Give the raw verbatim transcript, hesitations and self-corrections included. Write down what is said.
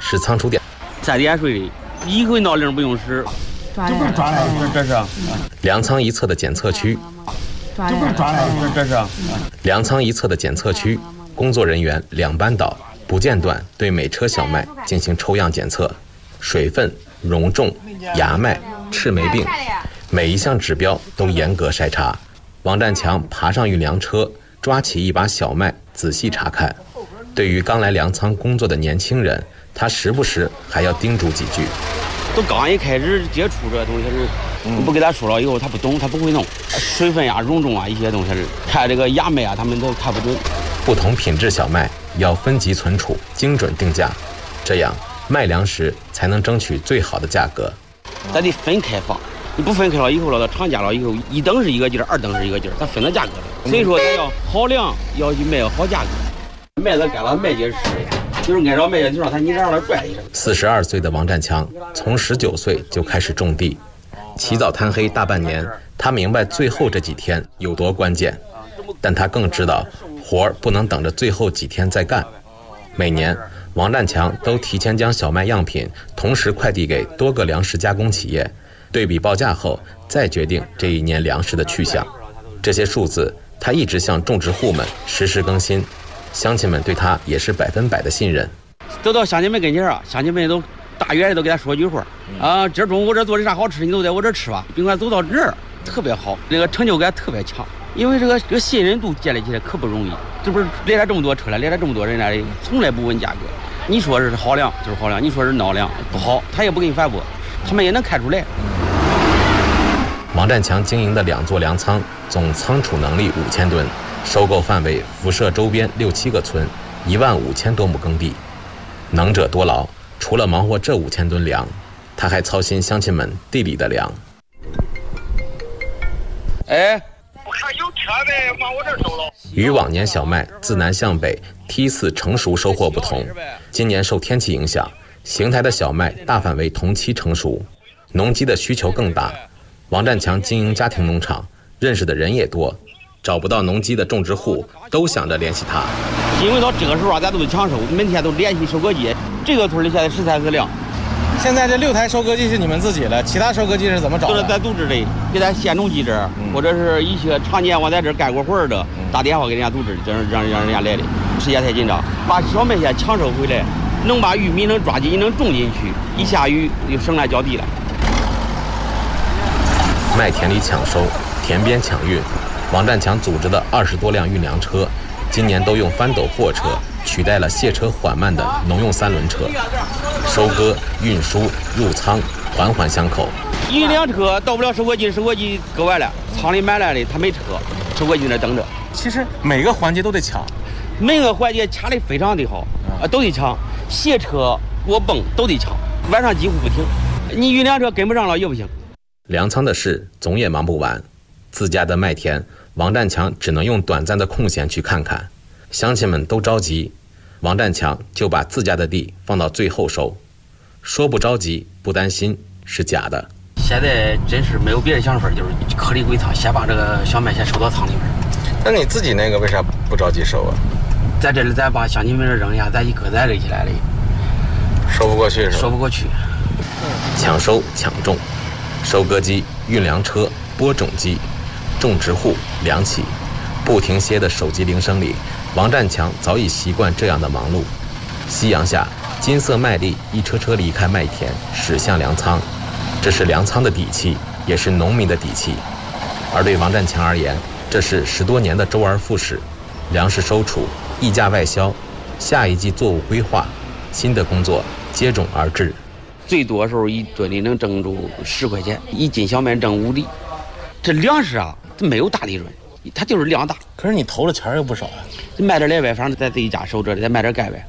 是仓储点。 三点水，一回闹铃不用使， 就会抓来， 这这是粮仓一侧的检测区， 就会抓来， 这这是粮仓一侧的检测区，工作人员两班倒，不间断对每车小麦进行抽样检测，水分、容重、芽麦、赤霉病，每一项指标都严格筛查。王占强爬上运粮车，抓起一把小麦仔细查看。对于刚来粮仓工作的年轻人，他时不时还要叮嘱几句。 都刚一开始接触这东西是，嗯、不给他说了以后，他不懂，他不会弄。水分呀、容重啊一些东西是，看这个芽麦啊，他们都看不准。 不同品质小麦要分级存储，精准定价，这样卖粮时才能争取最好的价格。 咱得分开放，你不分开了以后了，到厂家了以后，一等是一个劲儿，二等是一个劲儿，它分了价格了。所以说，咱要好粮，要去卖好价格。麦子干了，麦秸吃的，就是按照麦秸就让它你让它拽一下。 四十二岁的王占强从十九岁就开始种地，起早贪黑大半年，他明白最后这几天有多关键，但他更知道活儿不能等着最后几天再干。每年，王占强都提前将小麦样品同时快递给多个粮食加工企业，对比报价后再决定这一年粮食的去向。这些数字他一直向种植户们实时更新，乡亲们对他也是百分百的信任。 走到乡亲们跟前啊，乡亲们都大远的都给他说句话啊，今儿中午我这做的啥好吃，你都在我这吃吧。宾馆走到这儿特别好，这个成就感特别强，因为这个这个信任度建立起来可不容易。这不是来了这么多车了，来了这么多人来，从来不问价格。你说是好粮就是好粮，你说是孬粮不好，他也不给你反驳，他们也能看出来。 王占强经营的两座粮仓总仓储能力五千吨，收购范围辐射周边六七个村，一万五千多亩耕地。能者多劳，除了忙活这五千吨粮，他还操心乡亲们地里的粮。 哎， 我看有车呗，往我这收了。 与往年小麦自南向北梯次成熟收获不同，今年受天气影响，邢台的小麦大范围同期成熟，农机的需求更大。王占强经营家庭农场，认识的人也多，找不到农机的种植户都想着联系他。 因为到这个时候啊，咱都得抢收，每天都联系收割机。这个村里现在十三四辆。 现在这六台收割机是你们自己的，其他收割机是怎么找的？ 都是咱组织的，给咱县农机这儿，嗯、或者是一些常年往咱这儿干过活儿的，嗯、打电话给人家组织，让让让人家来的。时间太紧张，把小麦先抢收回来，能把玉米能抓紧，能种进去，一下雨就省来浇地了。 麦田里抢收，田边抢运，王占强组织的二十多辆运粮车，今年都用翻斗货车取代了卸车缓慢的农用三轮车，收割、运输、入仓，环环相扣。 一辆车到不了收割机，收割机割完了，仓里买来的他没车，收割机那等着。 其实每个环节都得抢， 每个环节掐得非常的好啊，都得抢，卸车、过泵都得抢，晚上几乎不停。你运粮车跟不上了也不行。 粮仓的事总也忙不完，自家的麦田，王占强只能用短暂的空闲去看看。乡亲们都着急，王占强就把自家的地放到最后收。说不着急不担心是假的。 现在真是没有别的想法，就是颗粒归仓，先把这个小麦先收到仓里面。 那你自己那个为啥不着急收啊？ 在这里咱把乡亲们扔下，咱一个再垒起来了， 收不过去是吧？ 收不过去。 抢收抢种，收割机、运粮车、播种机，种植户、粮企，不停歇的手机铃声里，王占强早已习惯这样的忙碌。夕阳下，金色麦粒一车车离开麦田，驶向粮仓。这是粮仓的底气，也是农民的底气。而对王占强而言，这是十多年的周而复始，粮食收储、溢价外销，下一季作物规划，新的工作接踵而至。 最多的时候一吨里能挣住十块钱，一斤小麦挣五厘。这粮食啊，它没有大利润，它就是量大。 可是你投的钱又不少啊。 卖点来呗，反正在自己家收着，再卖点盖呗。